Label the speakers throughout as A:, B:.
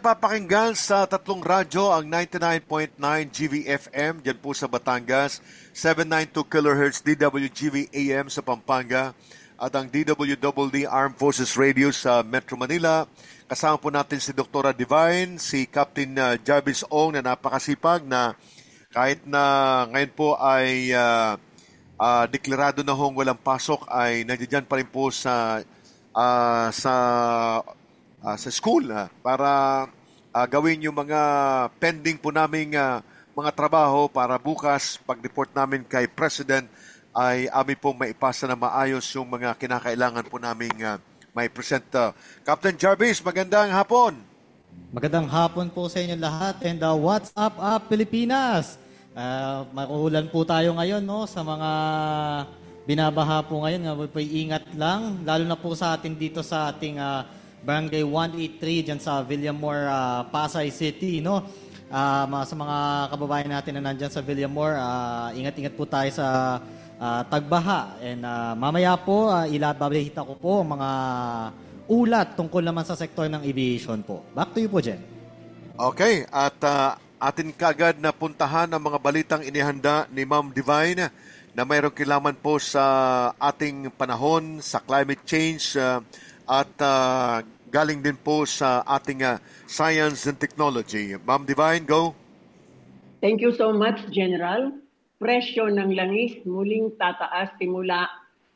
A: napapakinggan sa tatlong radyo, ang 99.9 GVFM dyan po sa Batangas, 792 kHz DWGV AM sa Pampanga, at ang DWDD Armed Forces Radio sa Metro Manila. Kasama po natin si Dr. Divine, si Captain Jarvis Ong na napakasipag na kahit na ngayon po ay deklarado na hong walang pasok, ay nandiyan pa rin po sa school para gawin yung mga pending po naming mga trabaho para bukas pag-report namin kay President ay amin pong maipasa na maayos yung mga kinakailangan po naming mai-present. Captain Jarvis, magandang hapon.
B: Magandang hapon po sa inyo lahat, and what's up Pilipinas? Makuulan po tayo ngayon, no, sa mga binabaha po ngayon. Ingat lang, lalo na po sa atin dito sa ating Barangay 183 dyan sa Villamor, Pasay City, no? Sa mga kababayan natin na nandyan sa Villamor, ingat-ingat po tayo sa tagbaha. And mamaya po, babahita ko po mga ulat tungkol naman sa sektor ng aviation po. Back to you po, Jen.
A: Okay, at atin kagad na puntahan ang mga balitang inihanda ni Ma'am Divine na mayroong kilaman po sa ating panahon, sa climate change, at galing din po sa ating science and technology. Ma'am Divine, go.
C: Thank you so much, General. Presyo ng langis muling tataas simula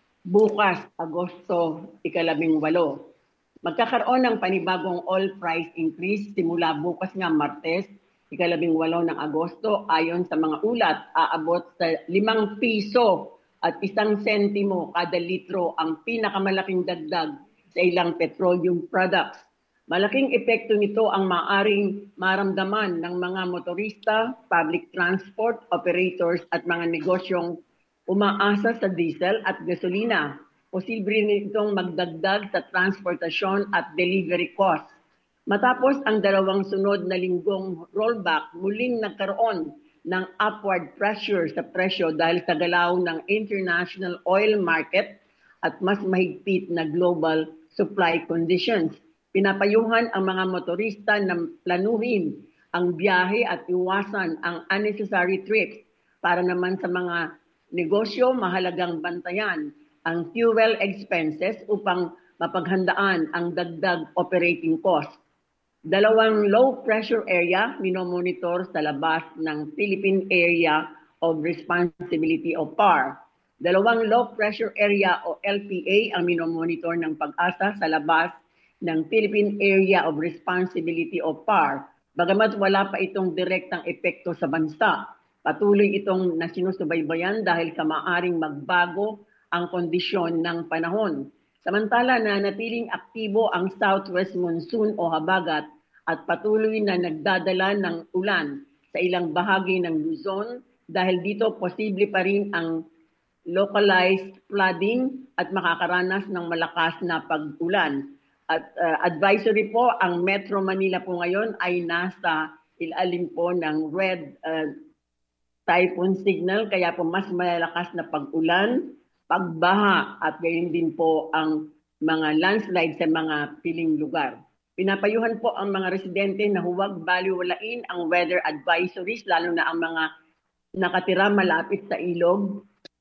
C: bukas, Agosto 18. Magkakaroon ng panibagong oil price increase simula bukas nga Martes, 18 ng Agosto. Ayon sa mga ulat, aabot sa 5 piso at 1 sentimo kada litro ang pinakamalaking dagdag sa ilang petroleum products. Malaking epekto nito ang maaring maramdaman ng mga motorista, public transport operators at mga negosyong umaasa sa diesel at gasolina. Posible nitong magdagdag sa transportasyon at delivery costs. Matapos ang 2 sunod na linggong rollback, muling nagkaroon ng upward pressure sa presyo dahil sa galaw ng international oil market at mas mahigpit na global supply conditions. Pinapayuhan ang mga motorista na planuhin ang biyahe at iwasan ang unnecessary trips. Para naman sa mga negosyo, mahalagang bantayan ang fuel expenses upang mapaghandaan ang dagdag operating cost. 2 low pressure area minomonitor sa labas ng Philippine Area of Responsibility o PAR. 2 low pressure area o LPA ang minomonitor ng Pag-asa sa labas ng Philippine Area of Responsibility o PAR. Bagamat wala pa itong direktang epekto sa bansa, patuloy itong nasinusubaybayan dahil sa maaring magbago ang kondisyon ng panahon. Samantala na natiling aktibo ang southwest monsoon o habagat at patuloy na nagdadala ng ulan sa ilang bahagi ng Luzon, dahil dito posible pa rin ang localized flooding at makakaranas ng malakas na pag-ulan. At advisory po, ang Metro Manila po ngayon ay nasa ilalim po ng red typhoon signal, kaya po mas malakas na pag-ulan, pagbaha at gayon din po ang mga landslide sa mga piling lugar. Pinapayuhan po ang mga residente na huwag baliwalain ang weather advisories, lalo na ang mga nakatira malapit sa ilog,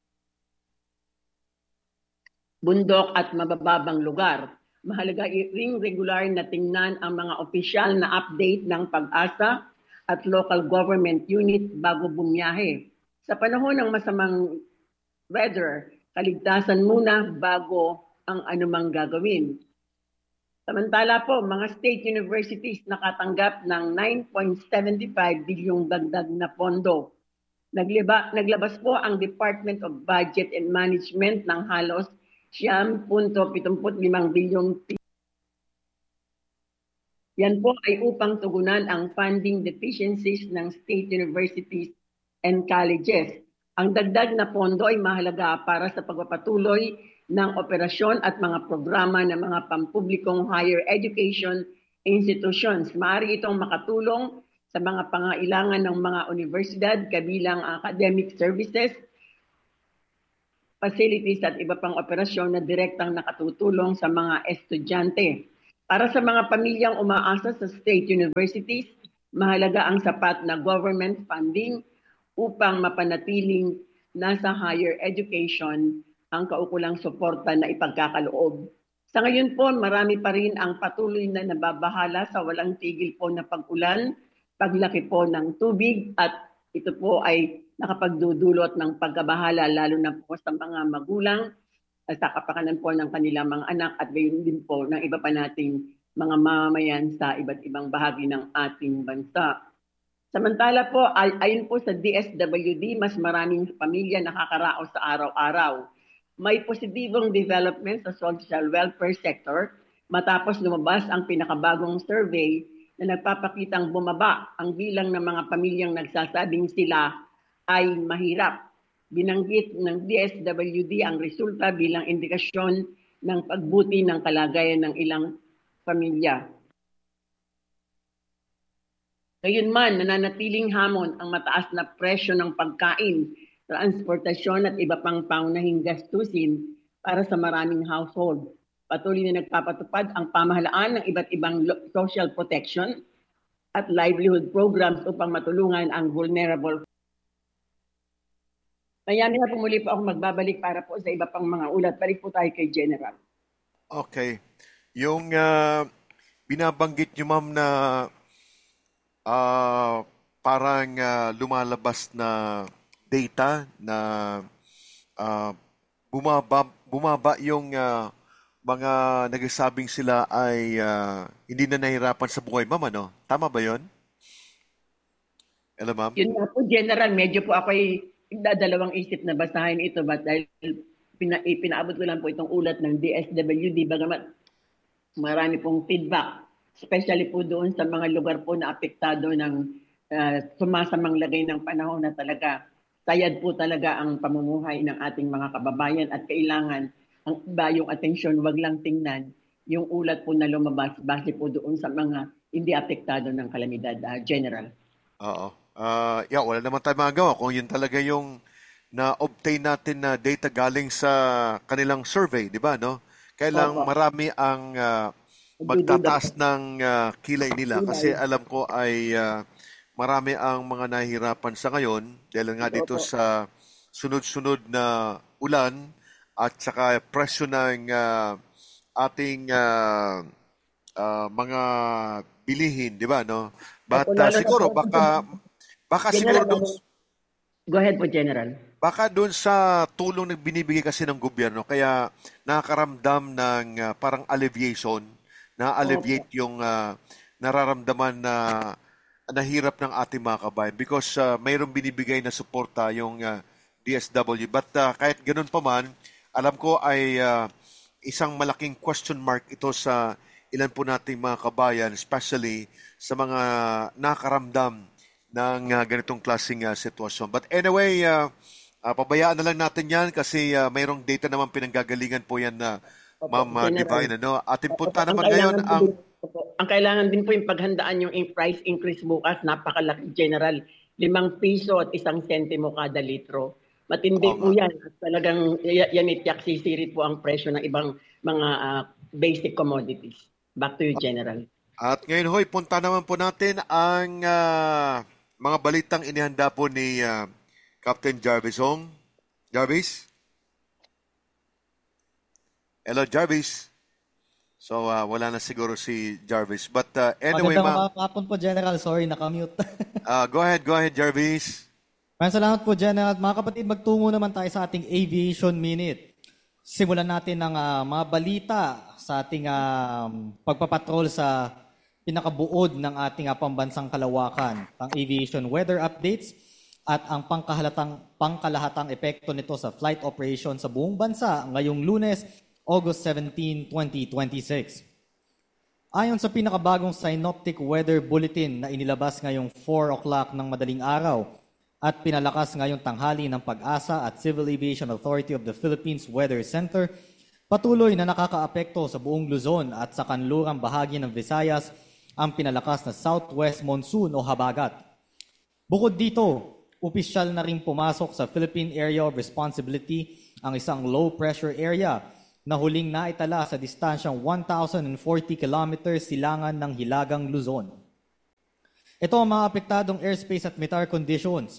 C: bundok at mabababang lugar. Mahalaga ring regular na tingnan ang mga opisyal na update ng Pag-asa at local government unit bago bumiyahe. Sa panahon ng masamang weather, kaligtasan muna bago ang anumang gagawin. Samantala po, mga state universities nakatanggap ng 9.75 bilyong dagdag na pondo. Naglabas po ang Department of Budget and Management ng halos 9.75 bilyong. Yan po ay upang tugunan ang funding deficiencies ng state universities and colleges. Ang dagdag na pondo ay mahalaga para sa pagpapatuloy ng operasyon at mga programa ng mga pampublikong higher education institutions. Maaari itong makatulong sa mga pangailangan ng mga universidad, kabilang academic services, facilities at iba pang operasyon na direktang nakatutulong sa mga estudyante. Para sa mga pamilyang umaasa sa state universities, mahalaga ang sapat na government funding upang mapanatiling nasa higher education ang kaukulang suporta na ipagkakaloob. Sa ngayon po, marami pa rin ang patuloy na nababahala sa walang tigil po na pag-ulan, paglaki po ng tubig at ito po ay nakapagdudulot ng pagkabahala lalo na po sa mga magulang sa kapakanan po ng kanilang mga anak at gayon din po ng iba pa nating mga mamamayan sa iba't ibang bahagi ng ating bansa. Samantala po, ayon po sa DSWD, mas maraming pamilya nakakaraos sa araw-araw. May positibong development sa social welfare sector matapos lumabas ang pinakabagong survey na nagpapakitang bumaba ang bilang ng mga pamilyang nagsasabing sila ay mahirap. Binanggit ng DSWD ang resulta bilang indikasyon ng pagbuti ng kalagayan ng ilang pamilya. Gayunman, nananatiling hamon ang mataas na presyo ng pagkain, transportasyon at iba pang pangunahing gastusin para sa maraming household. Patuloy na nagpapatupad ang pamahalaan ng iba't ibang social protection at livelihood programs upang matulungan ang vulnerable. Mayami na pumuli po ako magbabalik para po sa iba pang mga ulat. Balik po tayo kay General.
A: Okay. Yung binabanggit nyo, ma'am, na parang lumalabas na data na bumaba yung mga nagsasabing sila ay hindi na nahirapan sa buhay, ma'am, ano? Tama ba yon? Hello, ma'am?
C: Yun nga po, General, medyo po ako'y nagdadalawang isip na basahin ito but dahil pinaabot ko lang po itong ulat ng DSWD, bagamat marami pong feedback, especially po doon sa mga lugar po na apektado ng sumasamang lagay ng panahon na talaga sayad po talaga ang pamumuhay ng ating mga kababayan at kailangan ang iba yung atensyon, wag lang tingnan yung ulat po na lumabas base po doon sa mga hindi apektado ng kalamidad, General.
A: Oo. Wala naman tayo magagawa kung yun talaga yung na-obtain natin na data galing sa kanilang survey, di ba, no? Kailang marami ang magtataas ng kilay nila kasi alam ko ay marami ang mga nahihirapan sa ngayon dahil nga dito sa sunod-sunod na ulan at saka presyo ng ating mga bilihin, di ba, no? But siguro baka siguro doon,
C: go ahead po, General.
A: baka doon sa tulong na binibigay kasi ng gobyerno kaya nakakaramdam ng parang alleviation, na-alleviate yung nararamdaman na nahirap ng ating mga kabayan because mayroong binibigay na suporta yung DSW. But kahit ganun pa man, alam ko ay isang malaking question mark ito sa ilan po nating mga kabayan, especially sa mga nakaramdam ng ganitong klaseng sitwasyon. But anyway, pabayaan na lang natin yan kasi mayroong data naman pinanggagalingan po yan na Ma'am Divine. Ano? Ating punta naman ngayon ang
C: kailangan din po yung paghandaan yung price increase bukas, napakalaki, General. 5 piso at 1 sentimo kada litro. Matindi po yan. Talagang yan itiyak sisirit po ang presyo ng ibang mga basic commodities. Back to you, General.
A: At ngayon hoy, punta naman po natin ang mga balitang inihanda po ni Captain Jarvis Hong. Jarvis? Hello, Jarvis. So, wala na siguro si Jarvis. But anyway,
B: Magandang hapon po, General. Sorry, nakamute.
A: Go ahead, Jarvis.
B: Maraming salamat po, General. Mga kapatid, magtungo naman tayo sa ating Aviation Minute. Simulan natin ang mga balita sa ating pagpapatrol sa pinakabuod ng ating pambansang kalawakan, ang aviation weather updates at ang pangkalahatang epekto nito sa flight operation sa buong bansa ngayong Lunes, August 17, 2026. Ayon sa pinakabagong synoptic weather bulletin na inilabas ngayong 4 o'clock ng madaling araw at pinalakas ngayong tanghali ng Pag-asa at Civil Aviation Authority of the Philippines Weather Center, patuloy na nakakaapekto sa buong Luzon at sa kanlurang bahagi ng Visayas ang pinalakas na southwest monsoon o habagat. Bukod dito, opisyal na rin pumasok sa Philippine Area of Responsibility ang isang low-pressure area na huling naitala sa distansyang 1,040 kilometers silangan ng Hilagang Luzon. Ito ang mga apektadong airspace at METAR conditions.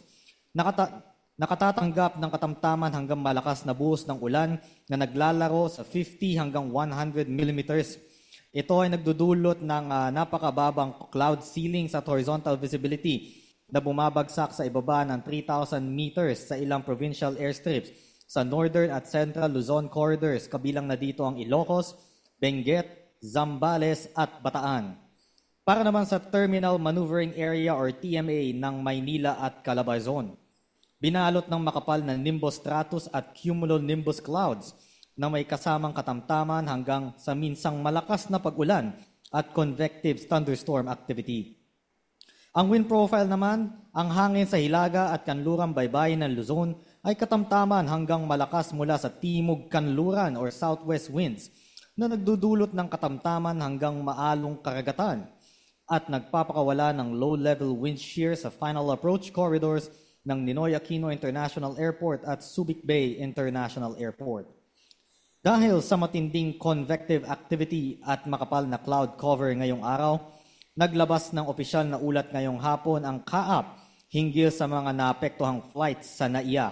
B: Nakatatanggap ng katamtaman hanggang malakas na buhos ng ulan na naglalaro sa 50 hanggang 100 millimeters. Ito ay nagdudulot ng napakababang cloud ceilings at horizontal visibility na bumabagsak sa ibaba ng 3,000 meters sa ilang provincial airstrips sa northern at central Luzon corridors, kabilang na dito ang Ilocos, Benguet, Zambales at Bataan. Para naman sa Terminal Maneuvering Area or TMA ng Maynila at Calabarzon, binalot ng makapal na nimbus stratus at cumulonimbus clouds na may kasamang katamtaman hanggang sa minsang malakas na pag-ulan at convective thunderstorm activity. Ang wind profile naman, ang hangin sa hilaga at kanlurang baybayin ng Luzon ay katamtaman hanggang malakas mula sa timog kanluran or southwest winds na nagdudulot ng katamtaman hanggang maalong karagatan at nagpapakawala ng low-level wind shear sa final approach corridors ng Ninoy Aquino International Airport at Subic Bay International Airport. Dahil sa matinding convective activity at makapal na cloud cover ngayong araw, naglabas ng opisyal na ulat ngayong hapon ang CAAP hinggil sa mga naapektuhang flights sa NAIA.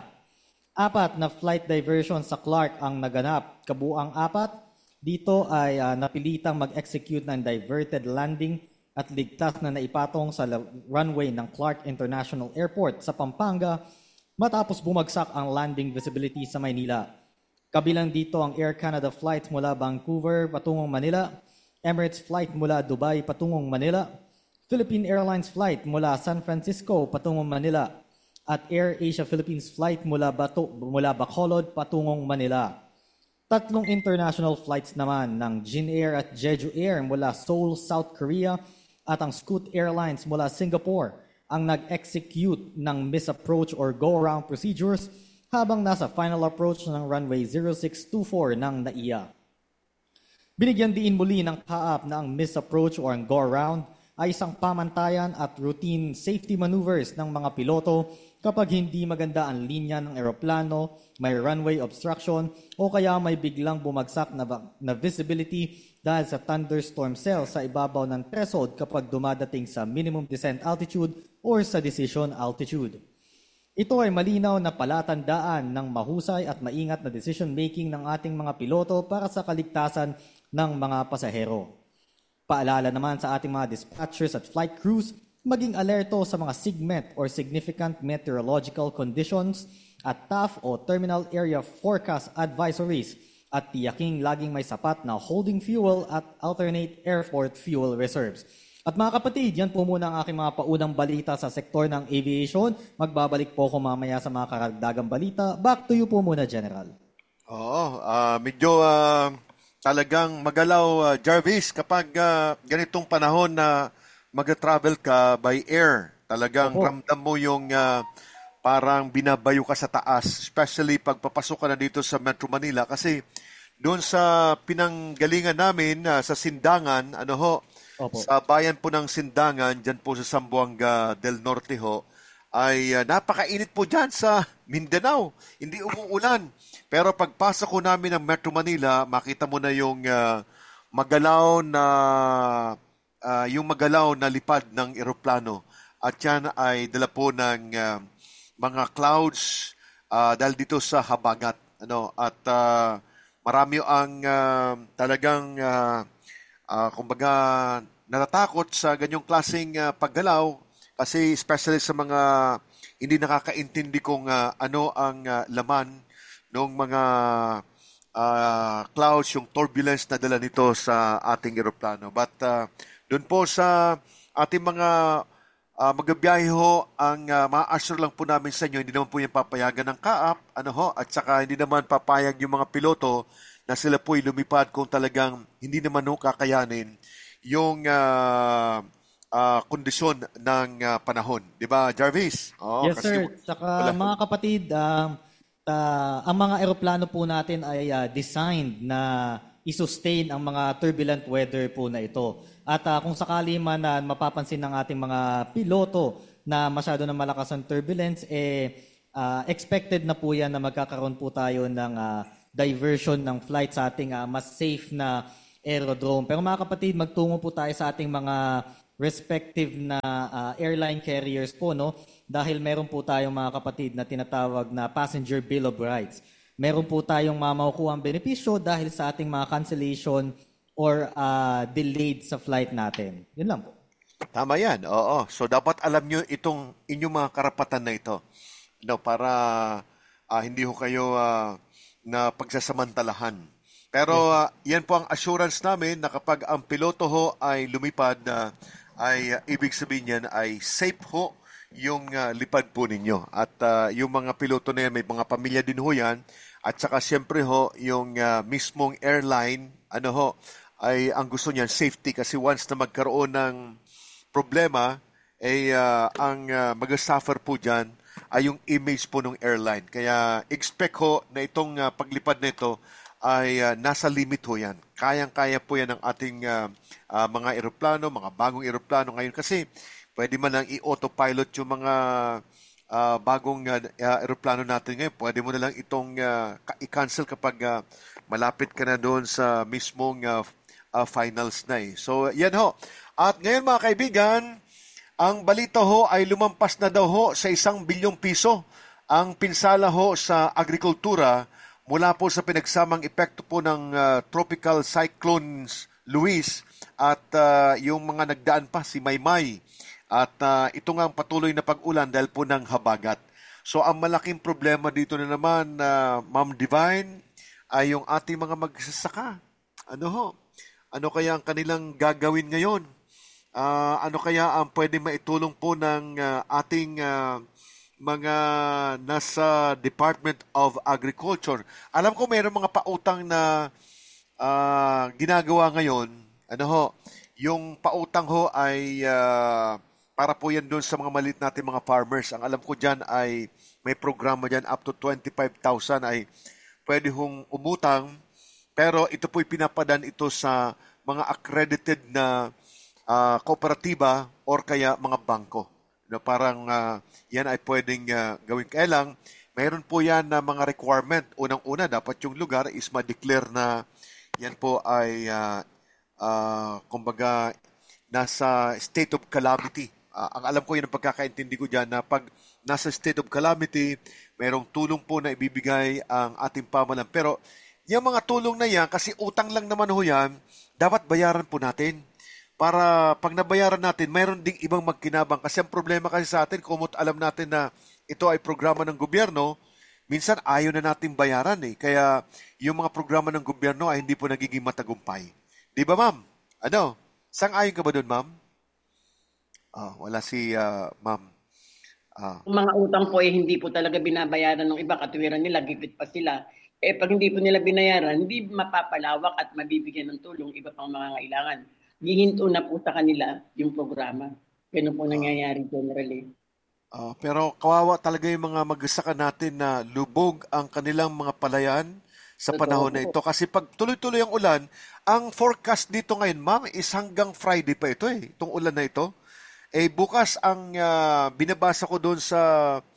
B: 4 na flight diversion sa Clark ang naganap, kabuang 4. Dito ay napilitang mag-execute ng diverted landing at ligtas na naipatong sa runway ng Clark International Airport sa Pampanga matapos bumagsak ang landing visibility sa Maynila. Kabilang dito ang Air Canada flight mula Vancouver patungong Manila, Emirates flight mula Dubai patungong Manila, Philippine Airlines flight mula San Francisco patungong Manila, at Air Asia Philippines flight mula Bacolod patungong Manila. 3 international flights naman ng Jin Air at Jeju Air mula Seoul, South Korea, at ang Scoot Airlines mula Singapore ang nag-execute ng misapproach or go-around procedures habang nasa final approach ng runway 0624 ng NAIA. Binigyan diin muli ng CAAP na ang misapproach or ang go-around ay isang pamantayan at routine safety maneuvers ng mga piloto kapag hindi maganda ang linya ng eroplano, may runway obstruction o kaya may biglang bumagsak na visibility dahil sa thunderstorm cell sa ibabaw ng threshold kapag dumadating sa minimum descent altitude or sa decision altitude. Ito ay malinaw na palatandaan ng mahusay at maingat na decision-making ng ating mga piloto para sa kaligtasan ng mga pasahero. Paalala naman sa ating mga dispatchers at flight crews, maging alerto sa mga SIGMET or Significant Meteorological Conditions at TAF o Terminal Area Forecast Advisories at tiyaking laging may sapat na holding fuel at alternate airport fuel reserves. At mga kapatid, yan po muna ang aking mga paunang balita sa sektor ng aviation. Magbabalik po ako mamaya sa mga karagdagang balita. Back to you po muna, General.
A: Oo, medyo talagang magalaw, Jarvis, kapag ganitong panahon na mag-travel ka by air. Talagang ramdam mo yung parang binabayo ka sa taas, especially pag papasok ka na dito sa Metro Manila. Kasi doon sa pinanggalingan namin sa Sindangan,
B: Opo.
A: sa bayan po ng Sindangan, dyan po sa Zamboanga del Norte ay napakainit po dyan sa Mindanao. Hindi umuulan. Pero pagpasok ko namin ng Metro Manila, makita mo na yung magalaw na lipad ng eroplano. At yan ay dala po ng mga clouds dahil dito sa habagat. At marami ang talagang kumbaga natatakot sa ganyong klaseng paggalaw kasi especially sa mga hindi nakakaintindi kung ano ang laman ng mga clouds, yung turbulence na dala nito sa ating eroplano. But doon po sa ating mga magbiyahe ang ma-assure lang po namin sa inyo, hindi naman po yung papayagan ng CAAP, at saka hindi naman papayag yung mga piloto na sila po'y lumipad kung talagang hindi naman kakayanin yung kondisyon ng panahon. Di ba, Jarvis?
B: Yes, sir. Saka mga kapatid, ang mga eroplano po natin ay designed na i-sustain ang mga turbulent weather po na ito. At kung sakali man na mapapansin ng ating mga piloto na masyado na malakas ang turbulence, expected na po yan na magkakaroon po tayo ng diversion ng flight sa ating mas safe na aerodrome. Pero mga kapatid, magtungo po tayo sa ating mga respective na airline carriers po, no? Dahil meron po tayong mga kapatid na tinatawag na Passenger Bill of Rights. Meron po tayong makukuhang benepisyo dahil sa ating mga cancellation or delayed sa flight natin. Yun lang po.
A: Tama yan, oo. So dapat alam nyo itong inyong mga karapatan na ito. No, para hindi ho kayo na pagsasamantalahan. Pero yan po ang assurance namin na kapag ang piloto ho ay lumipad, ay ibig sabihin yan ay safe ho yung lipad po ninyo. At yung mga piloto na yan, may mga pamilya din ho yan. At saka siyempre ho, yung mismong airline, ay ang gusto niyan, safety. Kasi once na magkaroon ng problema, ang mag-suffer po dyan ay yung image po ng airline. Kaya expect ho na itong paglipad na ito ay nasa limit ho yan. Kayang-kaya po yan ng ating mga eroplano, mga bagong eroplano ngayon. Kasi pwede man lang i-autopilot yung mga bagong eroplano natin ngayon. Pwede mo na lang itong i-cancel kapag malapit ka na doon sa mismong finals na eh. So yan ho. At ngayon mga kaibigan, ang balita ho ay lumampas na daw ho sa 1 bilyong piso ang pinsala ho sa agrikultura mula po sa pinagsamang epekto po ng tropical cyclones Luis at yung mga nagdaan pa si Maymay. At ito nga ang patuloy na pag-ulan dahil po ng habagat. So ang malaking problema dito na naman, Ma'am Divine, ay yung ating mga magsasaka. Ano kaya ang kanilang gagawin ngayon? Ano kaya ang pwede maitulong po ng ating mga nasa Department of Agriculture? Alam ko mayroong mga pautang na ginagawa ngayon. Yung pautang ho ay para po yan doon sa mga maliit natin mga farmers. Ang alam ko dyan ay may programa dyan up to 25,000 ay pwede hong umutang. Pero ito po'y pinapadan ito sa mga accredited na kooperatiba or kaya mga bangko. Parang yan ay pwedeng gawin. Kaya lang, mayroon po yan na mga requirement. Unang-una, dapat yung lugar is ma-declare na yan po ay kumbaga nasa state of calamity. Ang alam ko yun ang pagkakaintindi ko dyan na pag nasa state of calamity, mayroong tulong po na ibibigay ang ating pamahalaan. Pero yung mga tulong na yan, kasi utang lang naman ho yan, dapat bayaran po natin. Para pag nabayaran natin, mayroon ding ibang magkinabang. Kasi ang problema kasi sa atin, kung alam natin na ito ay programa ng gobyerno, minsan ayaw na natin bayaran eh. Kaya yung mga programa ng gobyerno ay hindi po nagiging matagumpay. Di ba, ma'am? Sang-ayon ka ba doon, ma'am? Wala si ma'am.
C: Ang mga utang po hindi po talaga binabayaran ng iba. Katuwiran nila, gipit pa sila. Pag hindi po nila binayaran, hindi mapapalawak at mabibigyan ng tulong iba pang mga kailangan. Gihinto na po sa kanila yung programa. Ganun po nangyayari generally.
A: Pero kawawa talaga yung mga magsasaka natin na lubog ang kanilang mga palayan sa panahon na ito. Kasi pag tuloy-tuloy ang ulan, ang forecast dito ngayon, ma'am, is hanggang Friday pa ito itong ulan na ito. Bukas ang binabasa ko doon sa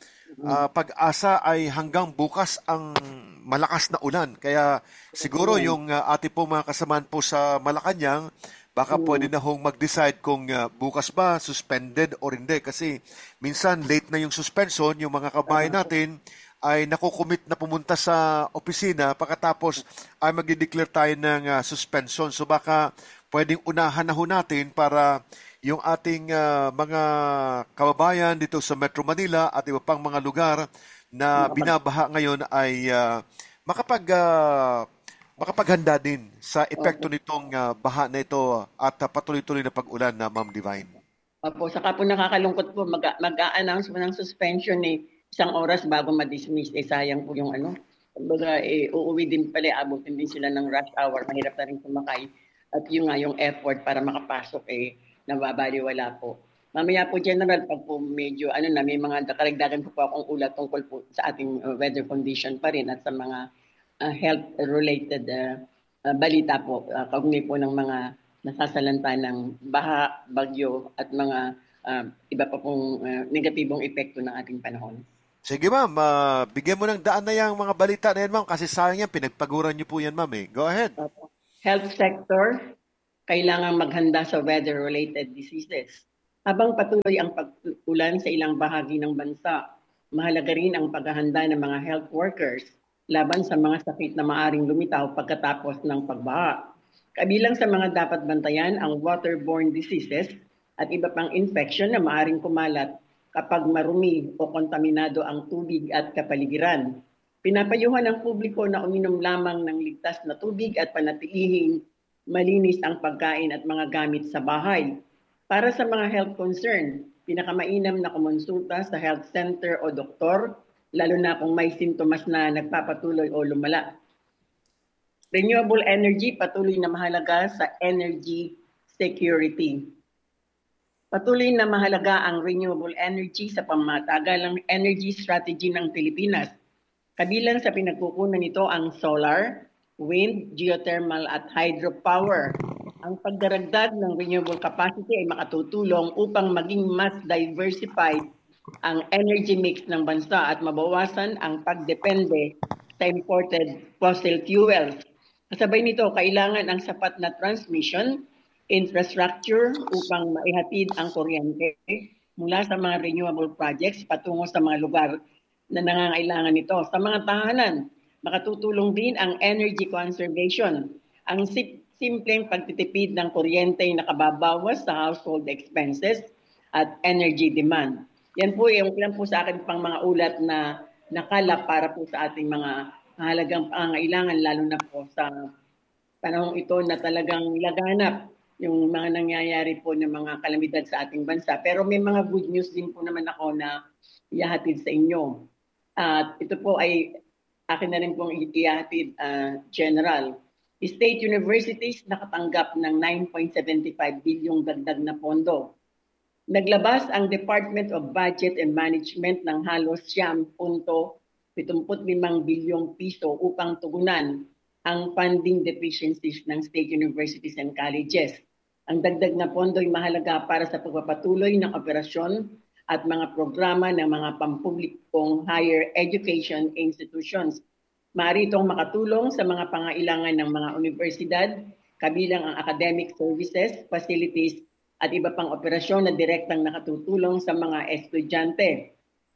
A: Pag-asa ay hanggang bukas ang malakas na ulan. Kaya siguro yung ating po mga kasamaan po sa Malacanang, baka pwede na hong mag-decide kung bukas ba suspended or hindi. Kasi minsan late na yung suspension, yung mga kabayan natin ay nakukumit na pumunta sa opisina pagkatapos ay mag-declare tayo ng suspension. So baka pwedeng unahan na ho natin para yung ating mga kababayan dito sa Metro Manila at iba pang mga lugar na binabaha ngayon ay makapaghanda din sa epekto nitong baha na ito at patuloy-tuloy na pag-ulan na Ma'am Divine.
C: Opo, saka po nakakalungkot po mag-a-announce mo ng suspension isang oras bago ma-dismiss. Sayang po yung kumbaga uuwi din pala, abutin din sila ng rush hour, mahirap na rin sumakay. At yung effort para makapasok nababaliwala po. Mamaya po, General, pag po medyo may mga karagdagan po akong ulat tungkol po sa ating weather condition pa rin at sa mga health-related balita po, kaugnay po ng mga nasasalanta ng baha, bagyo at mga iba pa pong negatibong epekto ng ating panahon.
A: Sige ma'am, bigyan mo ng daan na yung mga balita na yan ma'am kasi sayang yan, pinagpaguran niyo po yan ma'am eh. Go ahead.
C: Health sector, kailangan maghanda sa weather-related diseases. Habang patuloy ang pag-ulan sa ilang bahagi ng bansa, mahalaga rin ang paghahanda ng mga health workers laban sa mga sakit na maaring lumitaw pagkatapos ng pagbaha. Kabilang sa mga dapat bantayan ang waterborne diseases at iba pang infection na maaring kumalat kapag marumi o kontaminado ang tubig at kapaligiran. Pinapayuhan ng publiko na uminom lamang ng ligtas na tubig at panatilihing malinis ang pagkain at mga gamit sa bahay. Para sa mga health concern, pinakamainam na kumonsulta sa health center o doktor, lalo na kung may sintomas na nagpapatuloy o lumala. Renewable energy, patuloy na mahalaga sa energy security. Patuloy na mahalaga ang renewable energy sa pamatagalang energy strategy ng Pilipinas. Kabilang sa pinagkukunan nito ang solar, wind, geothermal at hydropower. Ang pagdaragdag ng renewable capacity ay makatutulong upang maging mas diversified ang energy mix ng bansa at mabawasan ang pagdepende sa imported fossil fuels. Kasabay nito, kailangan ang sapat na transmission infrastructure upang maihatid ang kuryente mula sa mga renewable projects patungo sa mga lugar na nangangailangan nito. Sa mga tahanan, makatutulong din ang energy conservation. Ang simpleng pagtitipid ng kuryente ay nakababawas sa household expenses at energy demand. Yan po yung ilan po sa akin pang mga ulat na nakalap para po sa ating mga mahalagang pangangailangan, lalo na po sa panahong ito na talagang laganap yung mga nangyayari po ng mga kalamidad sa ating bansa. Pero may mga good news din po naman ako na ihahatid sa inyo. At ito po ay akin na rin pong ihahatid, General. State universities nakatanggap ng 9.75 bilyong dagdag na pondo. Naglabas ang Department of Budget and Management ng halos 75 bilyong piso upang tugunan ang funding deficiencies ng state universities and colleges. Ang dagdag na pondo ay mahalaga para sa pagpapatuloy ng operasyon at mga programa ng mga pampublikong higher education institutions. Maaari itong makatulong sa mga pangailangan ng mga universidad, kabilang ang academic services, facilities, at iba pang operasyon na direktang nakatutulong sa mga estudyante.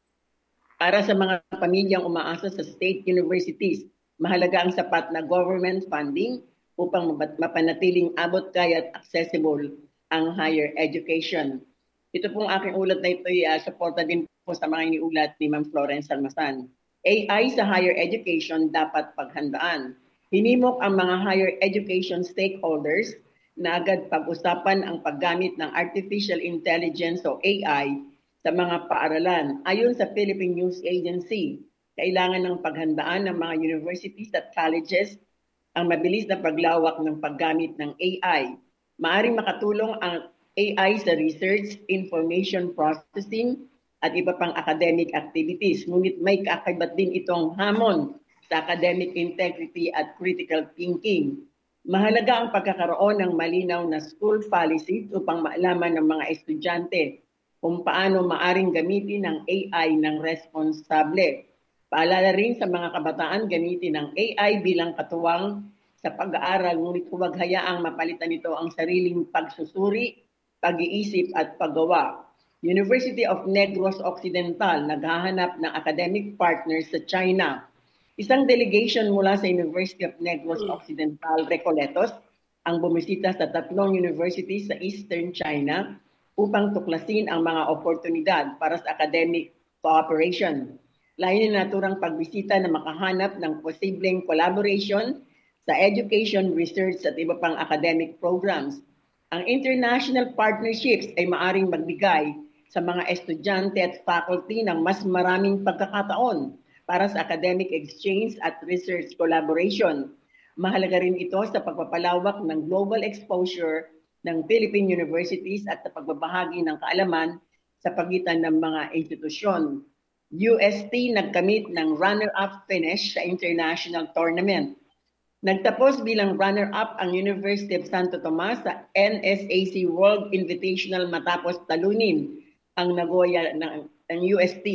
C: Para sa mga pamilyang umaasa sa state universities, mahalaga ang sapat na government funding upang mapanatiling abot kaya at accessible ang higher education. Ito pong aking ulat na ito ay suporta din po sa mga iniulat ni Ma'am Florence Salmasan. AI sa higher education dapat paghandaan. Hinimok ang mga higher education stakeholders na agad pag-usapan ang paggamit ng artificial intelligence o AI sa mga paaralan. Ayon sa Philippine News Agency, kailangan ng paghandaan ng mga universities at colleges ang mabilis na paglawak ng paggamit ng AI. Maaring makatulong ang AI sa research, information processing, at iba pang academic activities. Ngunit may kaakibat din itong hamon sa academic integrity at critical thinking. Mahalaga ang pagkakaroon ng malinaw na school policies upang maalaman ng mga estudyante kung paano maaring gamitin ng AI ng responsable. Paalala rin sa mga kabataan gamitin ng AI bilang katuwang sa pag-aaral, ngunit huwag hayaang mapalitan nito ang sariling pagsusuri, pag-iisip at paggawa. University of Negros Occidental naghahanap ng academic partners sa China. Isang delegation mula sa University of Negros Occidental, Recoletos, ang bumisita sa 3 universities sa Eastern China upang tuklasin ang mga oportunidad para sa academic cooperation. Lain na naturang pagbisita na makahanap ng posibleng collaboration sa education, research at iba pang academic programs. Ang international partnerships ay maaring magbigay sa mga estudyante at faculty ng mas maraming pagkakataon para sa academic exchange at research collaboration. Mahalaga rin ito sa pagpapalawak ng global exposure ng Philippine universities at sa pagbabahagi ng kaalaman sa pagitan ng mga institusyon. UST nagkamit ng runner-up finish sa international tournament. Nagtapos bilang runner-up ang University of Santo Tomas sa NSAC World Invitational matapos talunin ang Nagoya ng UST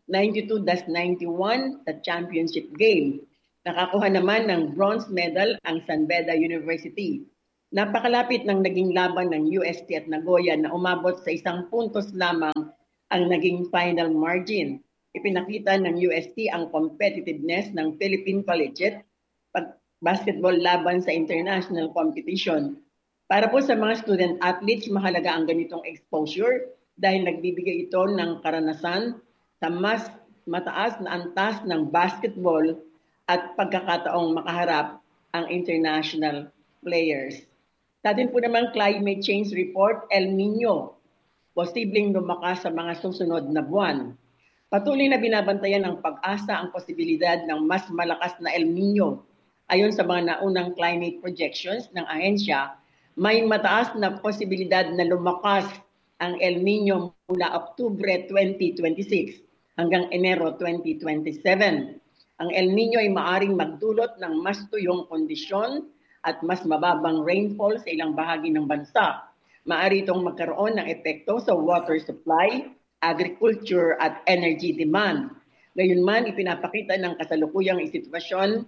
C: 92-91 sa championship game. Nakakuha naman ng bronze medal ang San Beda University. Napakalapit ng naging laban ng UST at Nagoya na umabot sa 1 puntos lamang ang naging final margin. Ipinakita ng UST ang competitiveness ng Philippine Collegiate basketball laban sa international competition. Para po sa mga student athletes, mahalaga ang ganitong exposure dahil nagbibigay ito ng karanasan sa mas mataas na antas ng basketball at pagkakataong makaharap ang international players. Sa atin po naman climate change report, El Nino, posibleng lumakas sa mga susunod na buwan. Patuloy na binabantayan ng pag-asa ang posibilidad ng mas malakas na El Nino. Ayon sa mga naunang climate projections ng ahensya, may mataas na posibilidad na lumakas ang El Nino mula Oktubre 2026 hanggang Enero 2027. Ang El Nino ay maaring magdulot ng mas tuyong kondisyon at mas mababang rainfall sa ilang bahagi ng bansa. Maaari itong magkaroon ng epekto sa water supply, agriculture at energy demand. Gayunman, ipinapakita ng kasalukuyang sitwasyon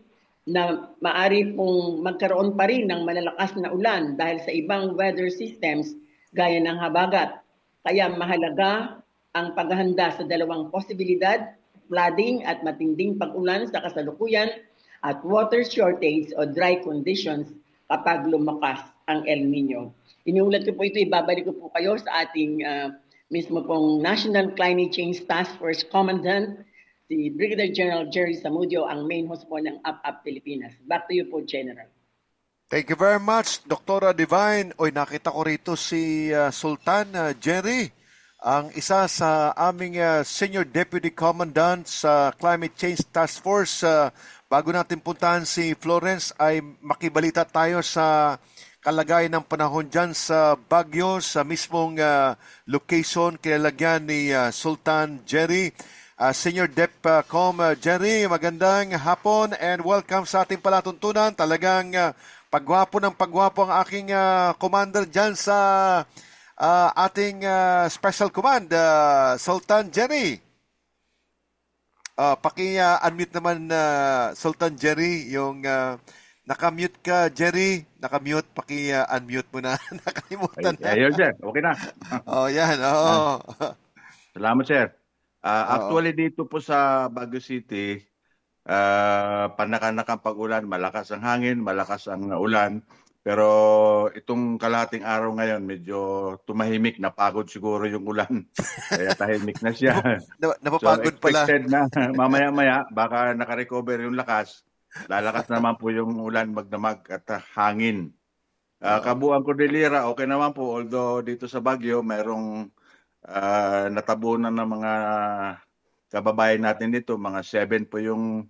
C: na maaari pong magkaroon pa rin ng malalakas na ulan dahil sa ibang weather systems gaya ng habagat. Kaya mahalaga ang paghahanda sa dalawang posibilidad, flooding at matinding pag-ulan sa kasalukuyan at water shortage o dry conditions kapag lumakas ang El Nino. Iniulat ko po ito, ibabalik ko po kayo sa ating mismo pong National Climate Change Task Force Commandant, si Brigadier General Jerry Zamudio, ang main host po ng UpUp Pilipinas. Back to you po, General.
A: Thank you very much, Dr. Divine. Oy, nakita ko rito si Sultan Jerry, ang isa sa aming Senior Deputy Commandant sa Climate Change Task Force. Bago natin puntahan si Florence, ay makibalita tayo sa kalagayan ng panahon dyan sa Baguio, sa mismong location kinalagyan ni Sultan Jerry. Senior DepCom Jerry, magandang hapon and welcome sa ating palatuntunan. Talagang pagwapo ng pagwapo ang aking commander dyan sa ating Special Command, Sultan Jerry. Paki-unmute naman, Sultan Jerry, yung nakamute ka, Jerry. Nakamute, paki-unmute mo na. Nakalimutan na.
D: Ayun, sir. Okay na.
A: Yan. Oo.
D: Salamat, sir. Actually, dito po sa Baguio City, panakanakang pag-ulan, malakas ang hangin, malakas ang ulan. Pero itong kalahating araw ngayon, medyo tumahimik, napagod siguro yung ulan. Kaya tahimik na siya.
A: Napapagod
D: so, expected
A: pala.
D: na mamaya-maya, baka nakarecover yung lakas. Lalakas naman po yung ulan, magdamag at hangin. Kabuang Cordillera, okay naman po. Although dito sa Baguio, mayroong natabunan ng mga kababayan natin dito. Mga 7 po yung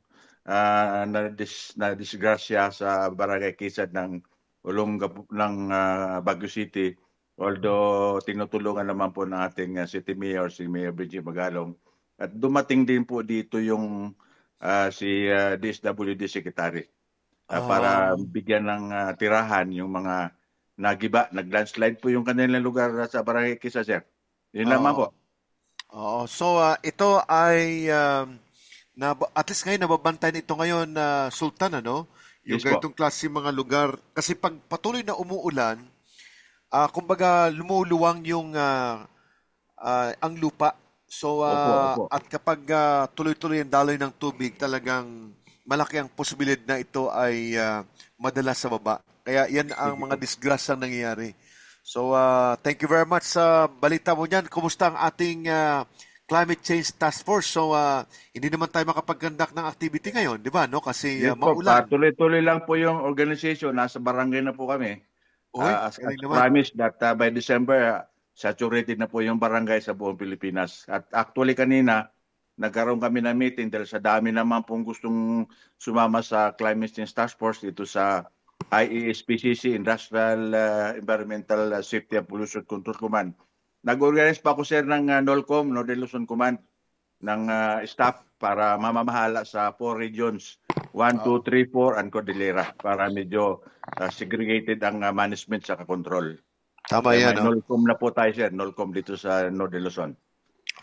D: na-disgrasya sa Barangay Kisad ng Olongapo ng Baguio City. Although tinutulungan naman po ng ating City Mayor, si Mayor Bridget Magalong. At dumating din po dito yung si DSWD Secretary para bigyan ng tirahan yung mga nagiba. Nag-landslide po yung kanilang lugar sa Barangay Kisad, sir. Yun naman po.
A: So ito ay at least ngayon nababantayan ito ngayon Sultan, ano? Yung
D: Yes,
A: ganitong klase mga lugar. Kasi pag patuloy na umuulan, kumbaga lumuluwang yung ang lupa. So
D: Opo.
A: at kapag tuloy-tuloy ang daloy ng tubig, talagang malaki ang posibilidad na ito ay madala sa baba. Kaya yan ang mga disgrasyang nangyayari. So thank you very much sa balita mo niyan. Kumusta ang ating Climate Change Task Force? So hindi naman tayo makapag-conduct ng activity ngayon, di ba? No? Kasi maulan.
D: Tuloy-tuloy lang po yung organization. Nasa barangay na po kami. As promised that by December, saturated na po yung barangay sa buong Pilipinas. At actually kanina, nagkaroon kami ng meeting dahil sa dami naman pong gustong sumama sa Climate Change Task Force dito sa IESPCC, Industrial Environmental Safety and Pollution Control Command. Nag-organize pa ako, sir, ng NOLCOM, Northern Luzon Command, ng staff para mamamahala sa 4 regions, 1, 2, 3, 4, and Cordillera, para medyo segregated ang management sa control.
A: Tama yan.
D: NOLCOM na po tayo, sir. NOLCOM dito sa Northern Luzon.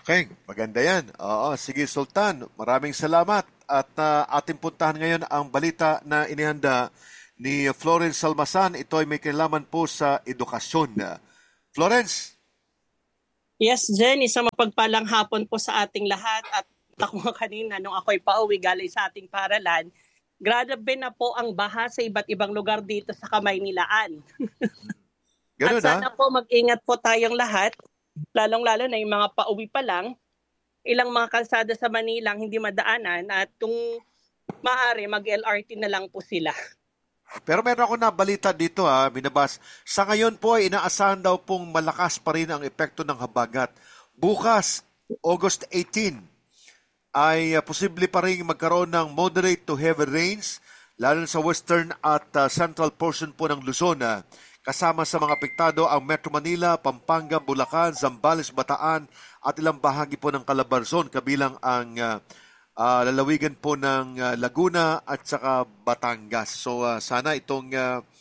A: Okay, maganda yan. Oo, sige Sultan, maraming salamat. At ating puntahan ngayon ang balita na inihanda ni Florence Salmasan. Ito ay may kinalaman po sa edukasyon. Florence?
E: Yes, Jen, isang mapagpalang hapon po sa ating lahat. At ako kanina, nung ako'y pauwi galing sa ating paaralan, grabe na po ang baha sa iba't ibang lugar dito sa Kamaynilaan.
A: Ganun,
E: at sana po mag-ingat po tayong lahat, lalong-lalo na yung mga pauwi pa lang, ilang mga kalsada sa Manila hindi madaanan at kung maaari mag-LRT na lang po sila.
A: Pero meron ako na balita dito binabas. Sa ngayon po ay inaasahan daw pong malakas pa rin ang epekto ng habagat. Bukas, August 18, ay posible pa rin magkaroon ng moderate to heavy rains, lalo sa western at central portion po ng Luzon. Kasama sa mga apektado ang Metro Manila, Pampanga, Bulacan, Zambales, Bataan at ilang bahagi po ng Calabarzon, kabilang ang lalawigan po ng Laguna at saka Batangas. So sana itong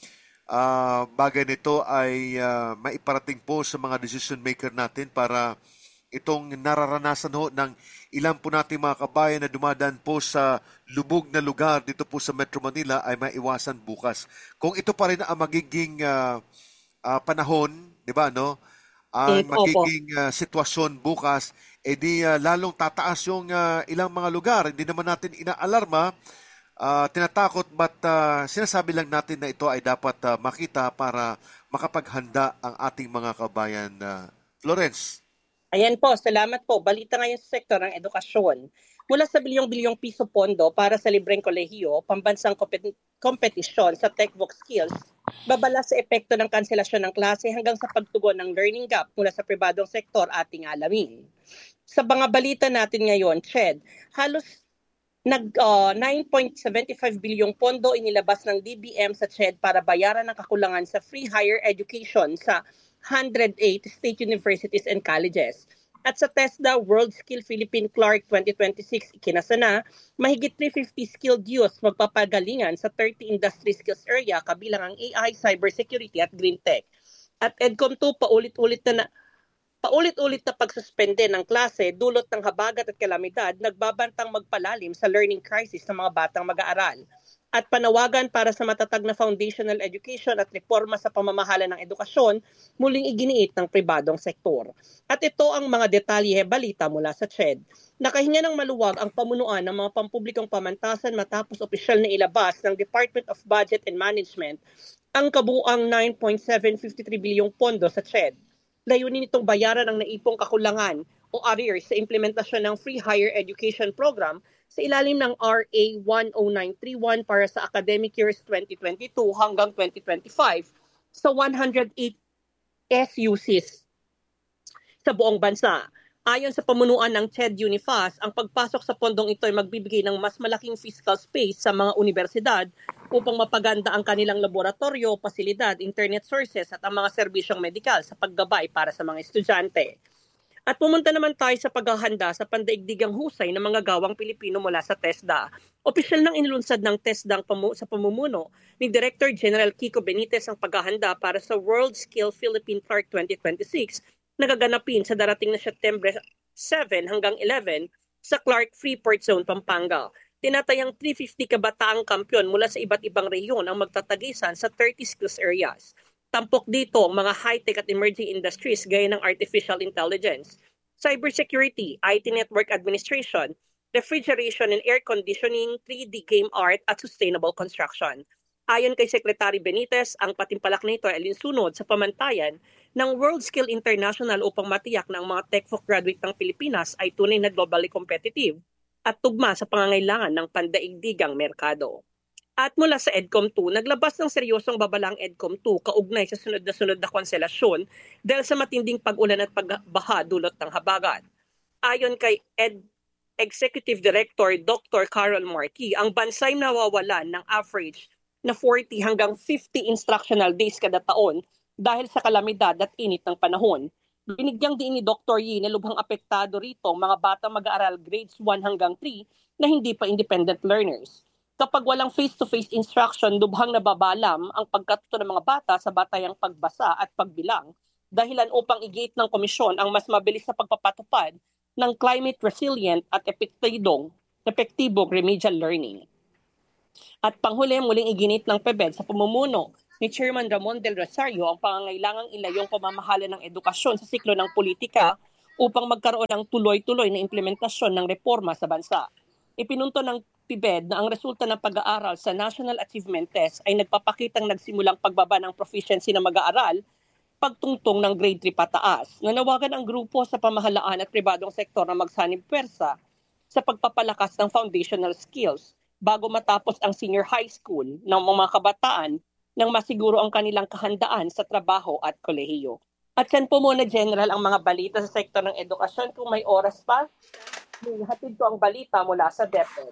A: bagay nito ay maiparating po sa mga decision maker natin para itong nararanasan ho ng ilan po nating mga kabayan na dumadaan po sa lubog na lugar dito po sa Metro Manila ay maiwasan bukas. Kung ito pa rin ang magiging panahon, di ba, no? Ang magiging sitwasyon bukas, di lalong tataas yung ilang mga lugar. Hindi naman natin inaalarma, tinatakot, but sinasabi lang natin na ito ay dapat makita para makapaghanda ang ating mga kabayan. Florence?
E: Ayan po, salamat po. Balita ngayon sa sektor ng edukasyon. Mula sa bilyong-bilyong piso pondo para sa libreng kolehiyo, pambansang kompetisyon sa TechVox Skills, babala sa epekto ng kanselasyon ng klase hanggang sa pagtugon ng learning gap mula sa pribadong sektor ating alamin. Sa mga balita natin ngayon, CHED, halos 9.75 bilyong pondo inilabas ng DBM sa CHED para bayaran ang kakulangan sa free higher education sa 108 state universities and colleges. At sa TESDA World Skill Philippine Clark 2026, ikinasa na mahigit 350 skilled youth magpapagalingan sa 30 industry skills area kabilang ang AI, cybersecurity at green tech. At EDCOM2 paulit-ulit na pagsuspende ng klase dulot ng habagat at kalamidad nagbabantang magpalalim sa learning crisis ng mga batang mag-aaral. At panawagan para sa matatag na foundational education at reforma sa pamamahala ng edukasyon muling iginiit ng pribadong sektor. At ito ang mga detalye balita mula sa CHED. Nakahinga ng maluwag ang pamunuan ng mga pampublikong pamantasan matapos opisyal na ilabas ng Department of Budget and Management ang kabuuang 9.753 bilyong pondo sa CHED. Layunin itong bayaran ang naipong kakulangan o arrears sa implementasyon ng Free Higher Education Program sa ilalim ng RA 10931 para sa academic years 2022 hanggang 2025 sa 108 SUCs sa buong bansa. Ayon sa pamunuan ng CHED Unifas, ang pagpasok sa pondong ito ay magbibigay ng mas malaking fiscal space sa mga universidad upang mapaganda ang kanilang laboratorio, pasilidad, internet sources at ang mga serbisyong medikal sa paggabay para sa mga estudyante. At pumunta naman tayo sa paghahanda sa pandaigdigang husay ng mga gawang Pilipino mula sa TESDA. Opisyal nang inilunsad ng TESDA sa pamumuno ni Director General Kiko Benitez ang paghahanda para sa World Skill Philippine Clark 2026 na gaganapin sa darating na September 7 hanggang 11 sa Clark Freeport Zone, Pampanga. Tinatayang 350 kabataang kampyon mula sa iba't ibang rehiyon ang magtatagisan sa 30 skills areas. Tampok dito ang mga high-tech at emerging industries gaya ng artificial intelligence, cybersecurity, IT network administration, refrigeration and air conditioning, 3D game art at sustainable construction. Ayon kay Secretary Benitez, ang patimpalak nito ay alinsunod sa pamantayan ng World Skill International upang matiyak na ang mga TechVox graduate ng Pilipinas ay tunay na globally competitive at tugma sa pangangailangan ng pandaigdigang merkado. At mula sa EDCOM2, naglabas ng seryosong babalang EDCOM2 kaugnay sa sunod na konselasyon dahil sa matinding pag-ulan at pagbaha dulot ng habagat. Ayon kay Executive Director Dr. Carol Marquis, ang bansay nawawalan ng average na 40 hanggang 50 instructional days kada taon dahil sa kalamidad at init ng panahon. Binigyang diin ni Dr. Yi na lubhang apektado rito ang mga batang mag-aaral grades 1 hanggang 3 na hindi pa independent learners. Kapag walang face-to-face instruction, lubhang nababalam ang pagkatuto ng mga bata sa batayang pagbasa at pagbilang, dahilan upang i-gate ng komisyon ang mas mabilis na pagpapatupad ng climate resilient at epektibong remedial learning. At panghuli, muling iginit ng PhilHealth sa pamumuno ni Chairman Ramon del Rosario ang pangangailangang ilayong pamamahala ng edukasyon sa siklo ng politika upang magkaroon ng tuloy-tuloy na implementasyon ng reforma sa bansa. Ipinunto ng PhilHealth na ang resulta ng pag-aaral sa National Achievement Test ay nagpapakitang nagsimulang pagbaba ng proficiency ng mag-aaral pagtungtong ng grade 3 pataas. Nanawagan ang grupo sa pamahalaan at pribadong sektor na magsanib pwersa sa pagpapalakas ng foundational skills bago matapos ang senior high school ng mga kabataan nang masiguro ang kanilang kahandaan sa trabaho at kolehiyo. At yan po muna, General, ang mga balita sa sektor ng edukasyon. Kung may oras pa, hatid ko ang balita mula sa DepEd.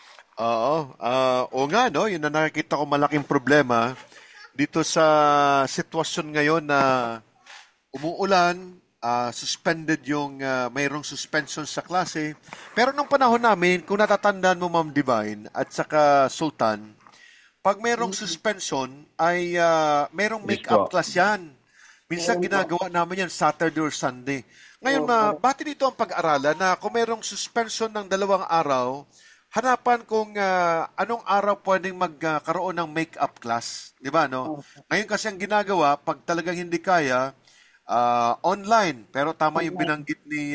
A: Oo nga, no? Yun na nakikita ko malaking problema dito sa sitwasyon ngayon na umuulan, suspended yung mayroong suspension sa klase. Pero nung panahon namin, kung natatandaan mo, Ma'am Divine at saka Sultan, pag mayroong suspension ay mayroong make-up class yan. Minsan ginagawa namin yan Saturday or Sunday. Ngayon, bati dito ang pag-aralan na kung mayroong suspension ng 2 araw, hanapan kung anong araw pwedeng magkaroon ng make-up class. Di ba, no? Ngayon kasi ang ginagawa, pag talagang hindi kaya, online. Pero tama yung binanggit ni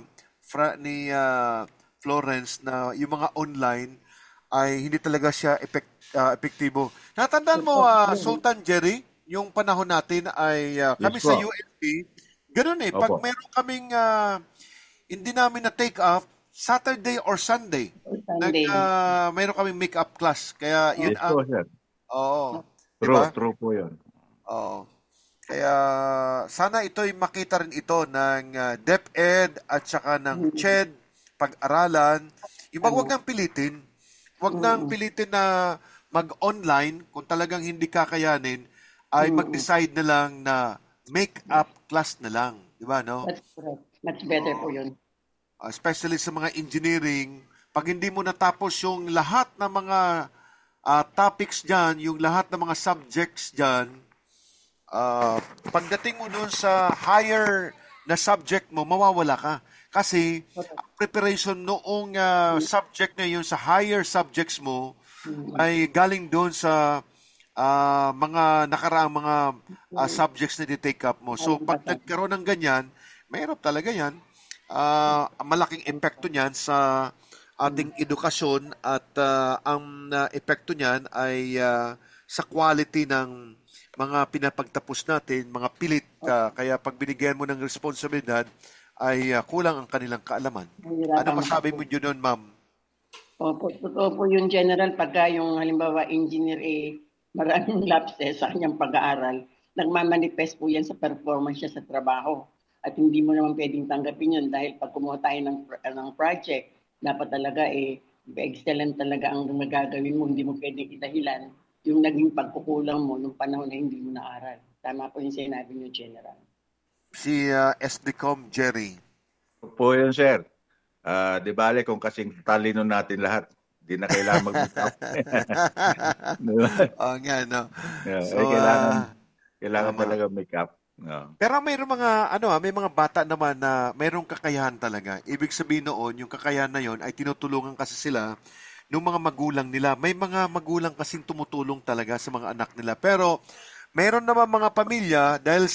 A: Florence na yung mga online ay hindi talaga siya epektibo. Natandaan mo, Sultan Jerry, yung panahon natin ay kami sa UNP, ganun eh. Pag meron kaming hindi namin na take off, Saturday or Sunday. Mayroon kaming make-up class. Kaya yun ang... Oo. Diba?
D: True po yun.
A: Oo. Kaya sana ito'y makita rin ito ng DepEd at saka ng CHED, pag-aralan. Huwag nang pilitin. Huwag nang pilitin na mag-online kung talagang hindi kakayanin ay mag-decide na lang na make-up class na lang. Di ba, no?
C: That's correct. Much better po yun.
A: Especially sa mga engineering, pag hindi mo natapos yung lahat ng mga topics dyan, yung lahat ng mga subjects dyan, pagdating mo dun sa higher na subject mo, mawawala ka. Kasi preparation noong subject na yun sa higher subjects mo ay galing doon sa mga nakaraang mga subjects na di-take up mo. So pag nagkaroon ng ganyan, mahirap talaga yan. Malaking epekto niyan sa ating edukasyon at ang epekto niyan ay sa quality ng mga pinapagtapos natin, mga pilit. Kaya pag binigyan mo ng responsibilidad, ay kulang ang kanilang kaalaman. Ano masabi mo yun, ma'am?
C: Opo, totoo po yun, General. Pagka yung halimbawa engineer maraming lapses sa kanyang pag-aaral, nagmamanifest po yan sa performance niya sa trabaho. At hindi mo naman pwedeng tanggapin yun dahil pag kumuha tayo ng project, dapat talaga excellent talaga ang magagawin mo. Hindi mo pwedeng idahilan yung naging pagkukulang mo nung panahon na hindi mo naaral. Tama po yung sinabi niyo, General.
A: Si SDCOM Jerry.
D: Po yun, sir. Di bale kung kasing talino natin lahat, di na kailangan mag-make-up.
A: Oo nga, no?
D: So, kailangan talaga make-up. No.
A: Pero mayroong mga may mga bata naman na mayroong kakayahan talaga. Ibig sabihin noon, yung kakayahan na yon ay tinutulungan kasi sila ng mga magulang nila. May mga magulang kasing tumutulong talaga sa mga anak nila. Pero mayroon naman mga pamilya dahil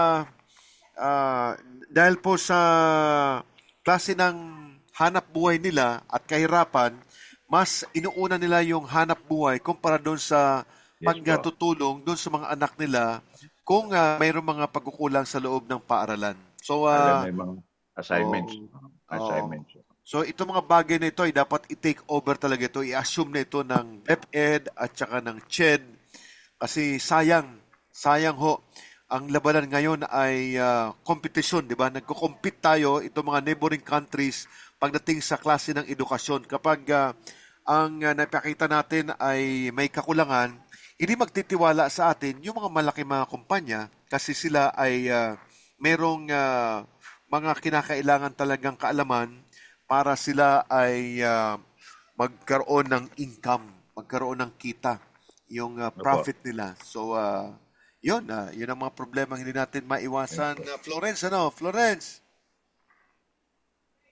A: po sa klase ng hanap buhay nila at kahirapan, mas inuuna nila yung hanap buhay kumpara doon sa pagtutulong doon sa mga anak nila kung mayroong mga pagkukulang sa loob ng paaralan. So,
D: may mga assignments.
A: So, itong mga bagay na ito ay dapat i-take over talaga ito. I-assume na ito ng DepEd at saka ng CHED. Kasi sayang ho. Ang labanan ngayon ay competition, di ba? Nagko-compete tayo, itong mga neighboring countries, pagdating sa klase ng edukasyon. Kapag ang napakita natin ay may kakulangan, hindi magtitiwala sa atin yung mga malaki mga kumpanya kasi sila ay merong mga kinakailangan talagang kaalaman para sila ay magkaroon ng income, magkaroon ng kita, yung profit nila. So, yun ang mga problema hindi natin maiwasan. Florence, Florence?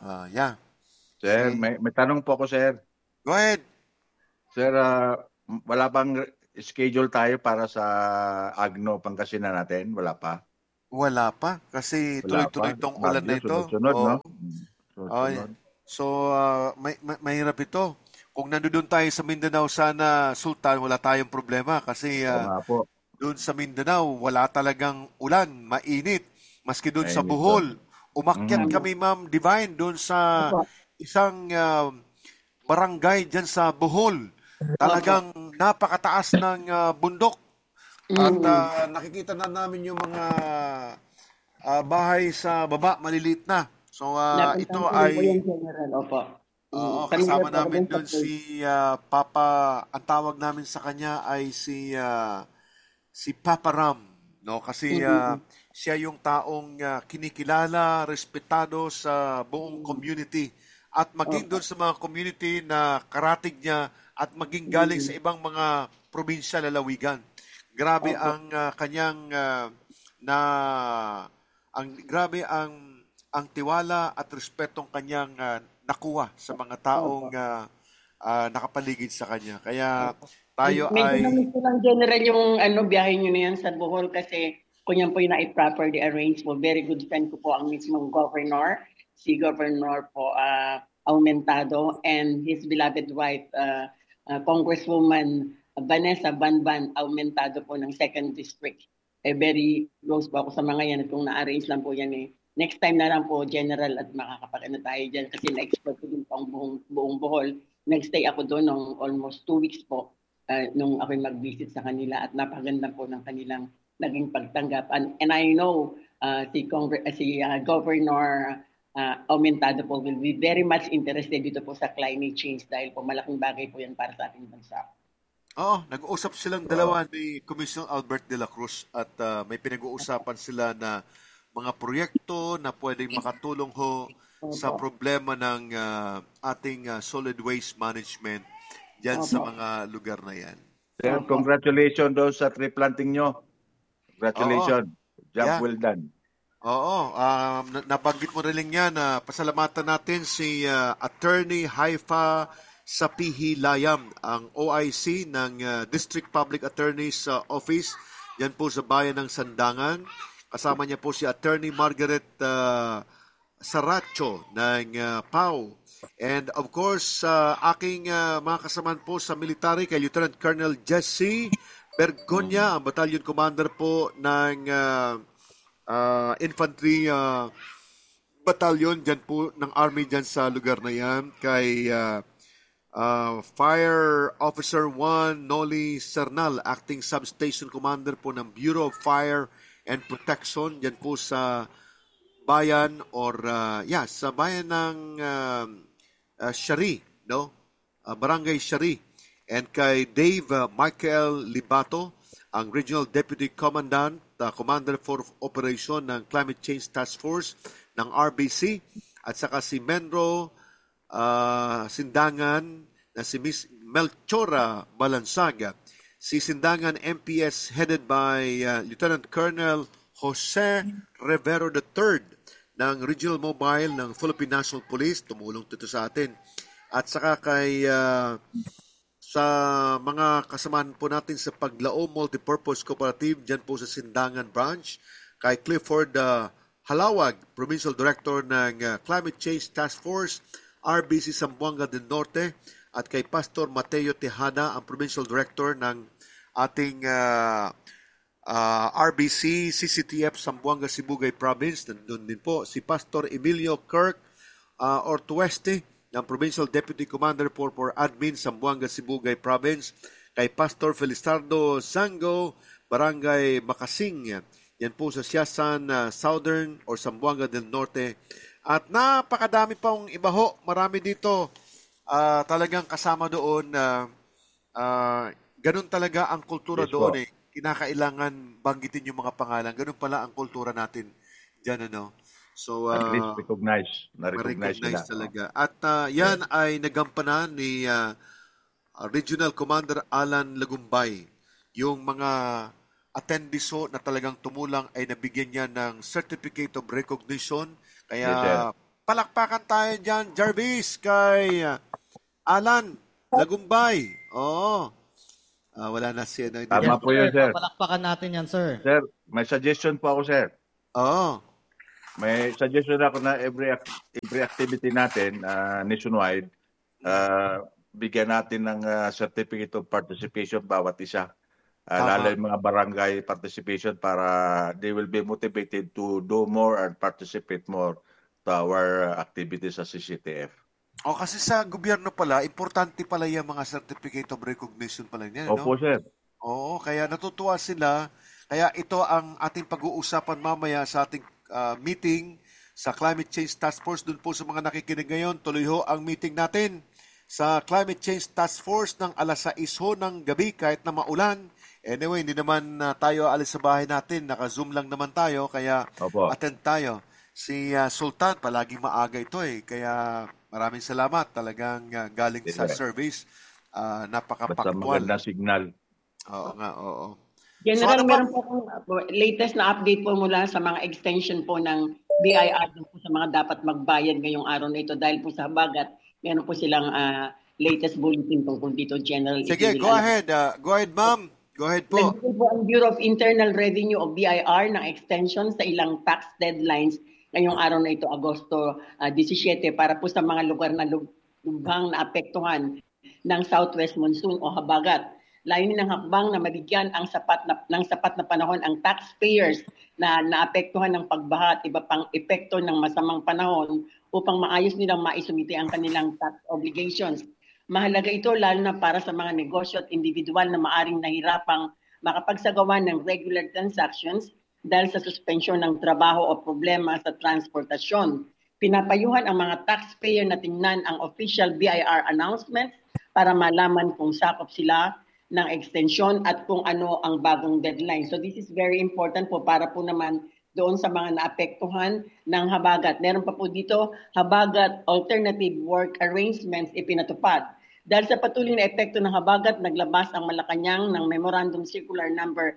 A: Yeah.
D: Sir, may tanong po ako, sir.
A: Go ahead.
D: Sir, wala bang schedule tayo para sa Agno Pangasinan natin? Wala pa?
A: Wala pa kasi
D: Wala
A: tuloy-tuloy
D: pa.
A: itong ulan na
D: Bagyo,
A: ito.
D: sunod-sunod, no?
A: Ay,
D: Sunod-sunod.
A: so, mahirap ito. Kung nandoon tayo sa Mindanao sana, Sultan, wala tayong problema kasi
D: Oo nga po.
A: doon sa Mindanao, wala talagang ulan, mainit. Maski doon sa
D: Mainit
A: Bohol, umakyat
D: Mm.
A: kami, Ma'am Divine, doon sa isang barangay dyan sa Bohol. Talagang napakataas ng bundok. At nakikita na namin yung mga bahay sa baba, maliliit na. So, ito
C: Napuntahan ko
A: ay...
C: po yan, General. Opo.
A: Oo,
C: Kanina
A: kasama
C: po ako
A: namin
C: sa
A: doon
C: place.
A: si Papa, ang tawag namin sa kanya ay si Papa Ram, no? Kasi siya yung taong kinikilala, respetado sa buong community at maging doon sa mga community na karatig niya at maging galing sa ibang mga probinsya, lalawigan. Grabe ang kanyang grabe ang tiwala at respetong kanyang nakuha sa mga taong nakapaligid sa kanya. Kaya tayo
C: Medyo
A: ay...
C: na-miss ko lang, General, yung biyahe nyo na yan sa Bohol kasi kung yan po yung na-properly arrange po. Very good friend ko po ang mismong governor, si Governor po Aumentado, and his beloved wife, Congresswoman Vanessa Banban Aumentado po ng 2nd District. Very close po ako sa mga yan at kung na-arrange lang po yan next time na lang po, General, at makakapag-ano tayo dyan kasi na-explore ko din po ang buong Bohol. Nag-stay ako doon ng almost 2 weeks po nung ako'y mag-visit sa kanila at napaganda po ng kanilang naging pagtanggap. And I know si Governor Aumentado po will be very much interested dito po sa climate change dahil po malaking bagay po yan para sa ating bansa.
A: Oo, nag-uusap silang dalawa ni Commissioner Albert de la Cruz at may pinag-uusapan sila na mga proyekto na pwedeng makatulong ho sa problema ng ating solid waste management dyan sa mga lugar na yan.
D: Sir, congratulations daw sa tree planting nyo. Congratulations. Job
A: Yeah.
D: well done.
A: Oo, nabanggit mo rin yan na pasalamatan natin si Attorney Haifa Sapihi Layam, ang OIC ng District Public Attorney's Office, yan po sa bayan ng Sandangan. Kasama niya po si Attorney Margaret Saracho ng PAO. And of course, aking mga kasamaan po sa military, kay Lieutenant Colonel Jesse Bergonya, ang battalion commander po ng infantry battalion dyan po ng army dyan sa lugar na yan. Kay Fire Officer 1 Noli Cernal, acting substation commander po ng Bureau of Fire and Protection dyan po sa bayan sa bayan ng Shari, no? Barangay Shari. And kay Dave Michael Libato, ang Regional Deputy Commandant, Commander for Operation ng Climate Change Task Force ng RBC, at saka si Menro Sindangan na si Miss Melchora Balansaga. Si Sindangan MPS headed by Lieutenant Colonel Jose Rivero III ng Regional Mobile ng Philippine National Police. Tumulong dito sa atin. At saka kay sa mga kasamaan po natin sa Paglao Multipurpose Cooperative dyan po sa Sindangan Branch. Kay Clifford Halawag, Provincial Director ng Climate Change Task Force, RBC Zamboanga del Norte. At kay Pastor Mateo Tejada, ang Provincial Director ng ating RBC CCTF Zamboanga Sibugay Province. Nandun din po si Pastor Emilio Kirk Ortueste ng Provincial Deputy Commander for Admin Zamboanga Sibugay Province. Kay Pastor Felistardo Zango, Barangay Makasing. Yan po sa Siasan Southern or Zamboanga del Norte. At napakadami pang iba ho. Marami dito. Talagang kasama doon ganun talaga ang kultura doon kinakailangan banggitin yung mga pangalan. Ganun pala ang kultura natin dyan, ano. So,
D: at least na-recognize
A: talaga. At yan ay nagampanan ni Regional Commander Alan Lagumbay. Yung mga attendees na talagang tumulang ay nabigyan niya ng Certificate of Recognition. Kaya palakpakan tayo dyan, Jarvis, kay Alan Lagumbay. Oo. Wala na siya.
D: Tama po yun, sir.
B: Palakpakan natin yan, sir.
D: Sir, may suggestion po ako, sir.
A: Oo.
D: May suggestion ako na every activity natin nationwide, bigyan natin ng certificate of participation bawat isa. Lalo yung mga barangay participation para they will be motivated to do more and participate more to our activities sa CCTF.
A: Kasi sa gobyerno pala, importante pala yung mga certificate of recognition pala niya.
D: Opo, sir.
A: Oo, kaya natutuwa sila. Kaya ito ang ating pag-uusapan mamaya sa ating meeting sa Climate Change Task Force. Doon po sa mga nakikinig ngayon, tuloy ho ang meeting natin sa Climate Change Task Force ng alas 6 ng gabi kahit na maulan. Anyway, hindi naman tayo alis sa bahay natin. Naka-Zoom lang naman tayo, kaya attend tayo. Si Sultan, palaging maaga ito Kaya maraming salamat. Talagang galing sa service. Napaka-punctual.
D: Basta maganda signal.
A: Oo nga, oo.
C: General, meron po akong latest na update po mula sa mga extension po ng BIR po sa mga dapat magbayad ngayong araw na ito dahil po sa habagat. Meron po silang latest bulletin tungkol dito, General.
A: Sige, go ahead. Go ahead, ma'am. Go ahead po.
C: Nagbigay po ang Bureau of Internal Revenue o BIR ng extension sa ilang tax deadlines ngayong araw na ito, Agosto 17, para po sa mga lugar na lubhang naapektuhan ng southwest monsoon o habagat. Layunin ng hakbang na mabigyan ng sapat na panahon ang taxpayers na naapektuhan ng pagbaha at iba pang epekto ng masamang panahon upang maayos nilang maisumite ang kanilang tax obligations. Mahalaga ito lalo na para sa mga negosyo at individual na maaring nahirapang makapagsagawa ng regular transactions dahil sa suspensyon ng trabaho o problema sa transportasyon. Pinapayuhan ang mga taxpayer na tingnan ang official BIR announcements para malaman kung sakop sila ng extension at kung ano ang bagong deadline. So this is very important po para po naman doon sa mga naapektuhan ng habagat. Meron pa po dito, habagat alternative work arrangements ipinatupad. Dahil sa patuloy na epekto ng habagat, naglabas ang Malacanang ng Memorandum Circular Number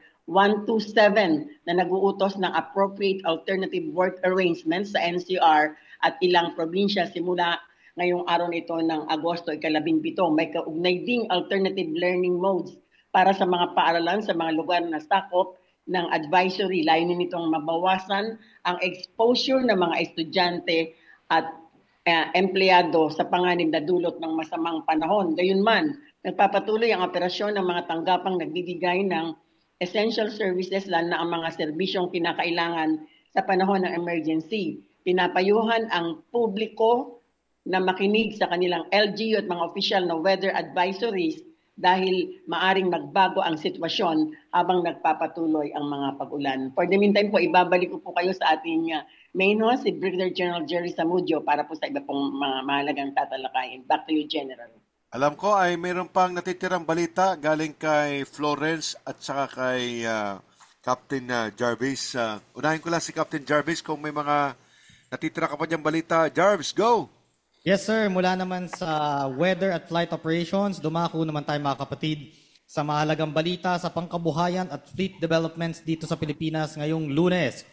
C: 127 na nag-uutos ng appropriate alternative work arrangements sa NCR at ilang probinsya simula ngayong araw nito ng Agosto 17. May kaugnay ding alternative learning modes para sa mga paaralan sa mga lugar na sakop ng advisory. Layunin nitong mabawasan ang exposure ng mga estudyante at empleyado sa panganib na dulot ng masamang panahon. Gayunman, nagpapatuloy ang operasyon ng mga tanggapang nagbibigay ng essential services lalo na ang mga serbisyong kinakailangan sa panahon ng emergency. Pinapayuhan ang publiko na makinig sa kanilang LGU at mga official na weather advisories dahil maaring magbago ang sitwasyon habang nagpapatuloy ang mga pag-ulan. For the meantime po, ibabalik ko po kayo sa ating main host, si Brigadier General Jerry Zamudio, para po sa iba pong mga mahalagang tatalakayin. Back to you, General.
A: Alam ko ay mayroon pang natitirang balita galing kay Florence at saka kay Captain Jarvis. Unahin ko lang si Captain Jarvis kung may mga natitira ka pa diyang balita. Jarvis, go!
B: Yes, sir. Mula naman sa weather at flight operations, dumako naman tayo mga kapatid sa mahalagang balita sa pangkabuhayan at fleet developments dito sa Pilipinas ngayong Lunes.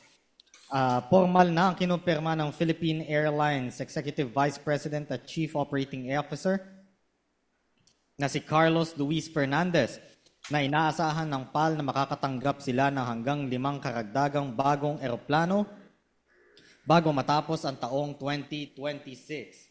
B: Formal na ang kinumpirma ng Philippine Airlines Executive Vice President at Chief Operating Officer na si Carlos Luis Fernandez na inaasahan ng PAL na makakatanggap sila ng hanggang 5 karagdagang bagong eroplano bago matapos ang taong 2026.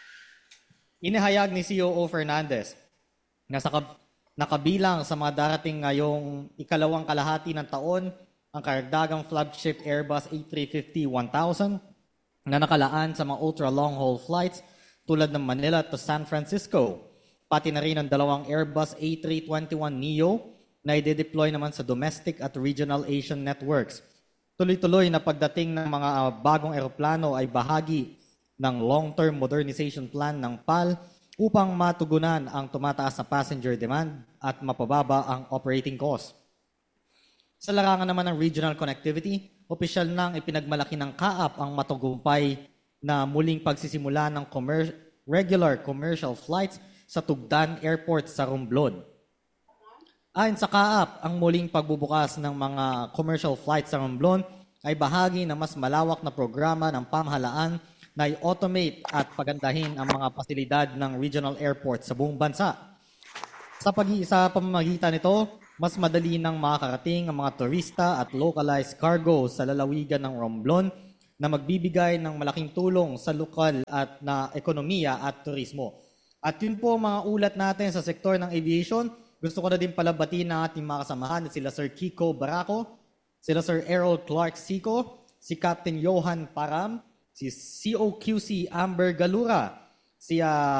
B: Inihayag ni COO Fernandez na nakabilang sa mga darating ngayong ikalawang kalahati ng taon ang karagdagang flagship Airbus A350-1000 na nakalaan sa mga ultra-long-haul flights tulad ng Manila to San Francisco. Pati na rin ang dalawang Airbus A321neo na i-deploy naman sa domestic at regional Asian networks. Tuloy-tuloy na pagdating ng mga bagong eroplano ay bahagi ng long-term modernization plan ng PAL upang matugunan ang tumataas na passenger demand at mapababa ang operating cost. Sa larangan naman ng regional connectivity, opisyal nang ipinagmalaki ng CAAP ang matagumpay na muling pagsisimula ng regular commercial flights sa Tugdan Airport sa Romblon. Ayon sa CAAP, ang muling pagbubukas ng mga commercial flights sa Romblon ay bahagi ng mas malawak na programa ng pamahalaan na i-automate at pagandahin ang mga pasilidad ng regional airport sa buong bansa. Sa pamamagitan nito, mas madali nang makakarating ang mga turista at localized cargo sa lalawigan ng Romblon na magbibigay ng malaking tulong sa lokal at na ekonomiya at turismo. At yun po mga ulat natin sa sektor ng aviation. Gusto ko na din palabatiin ng ating mga kasamahan na sila Sir Kiko Baraco, sila Sir Errol Clark Sico, si Captain Johan Param, si COQC Amber Galura, si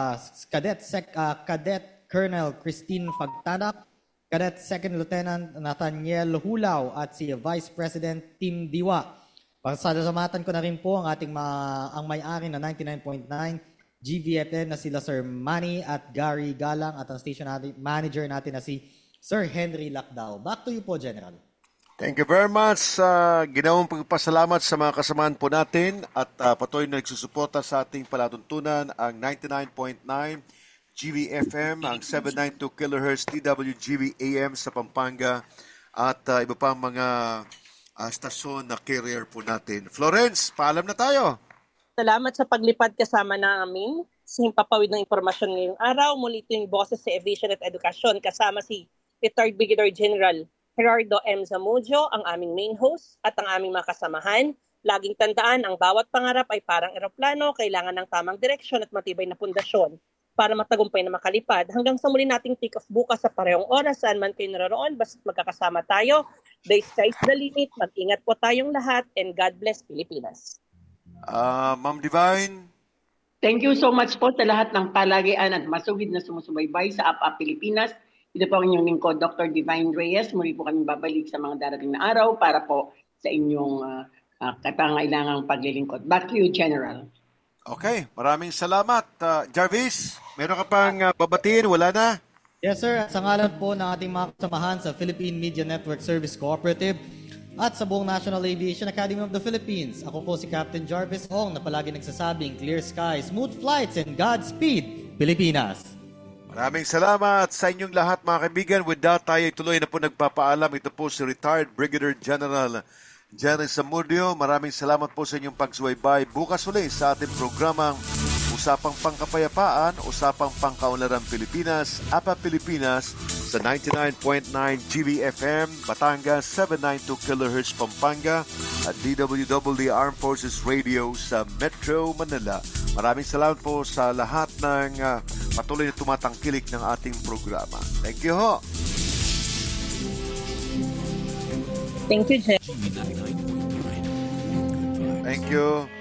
B: Cadet Colonel Christine Fagtanak, Cadet Second Lieutenant Nathaniel Hulaw at si Vice President Tim Diwa. Pasalamatan ko na rin po ang ating ang may-ari na 99.9 GVFM na sila Sir Manny at Gary Galang at ang station manager natin na si Sir Henry Lacdao. Back to you po, General.
A: Thank you very much. Ginawang pagpasalamat sa mga kasamahan po natin at patuloy na nagsusuporta sa ating palatuntunan ang 99.9 GVFM, ang 792 kHz DWGV AM sa Pampanga at iba pang mga stasyon na carrier po natin. Florence, paalam na tayo.
E: Salamat sa paglipad kasama namin sa himpapawid ng impormasyon ngayong araw. Muli ito yung boses sa Aviation at Edukasyon kasama si Retired Brigadier General Gerardo M. Zamudio, ang aming main host at ang aming mga kasamahan. Laging tandaan, ang bawat pangarap ay parang eroplano, kailangan ng tamang direksyon at matibay na pundasyon para matagumpay na makalipad. Hanggang sa muli nating take-off bukas sa parehong oras, saan man kayo naroon, basta't magkakasama tayo. The sky's the limit. Mag-ingat po tayong lahat and God bless Pilipinas.
A: Ma'am Divine.
C: Thank you so much po sa lahat ng palagian at masugid na sumusubaybay sa APA Pilipinas. Ito po ang inyong lingkod, Dr. Divine Reyes. Muli po kami babalik sa mga darating na araw para po sa inyong katangailangang paglilingkod. Back to you, General.
A: Okay, maraming salamat. Jarvis, meron ka pang babatiin? Wala na?
B: Yes, sir. At sa ngalan po ng ating mga kasamahan sa Philippine Media Network Service Cooperative at sa buong National Aviation Academy of the Philippines, ako po si Captain Jarvis Hong na palagi nagsasabing clear skies, smooth flights, and Godspeed, Pilipinas!
A: Maraming salamat sa inyong lahat mga kaibigan. With that, tayo tuloy na po nagpapaalam. Ito po si Retired Brigadier General Jerry Zamudio. Maraming salamat po sa inyong pagsubaybay. Bukas ulit sa ating programang Usapang Pangkapayapaan, Usapang Pangkaunlaran Pilipinas, APA Pilipinas sa 99.9 GVFM, Batangas, 792 kHz Pampanga at DWWD Armed Forces Radio sa Metro Manila. Maraming salamat po sa lahat ng patuloy na tumatangkilik ng ating programa. Thank you ho.
E: Thank you, Jen.
A: Thank you.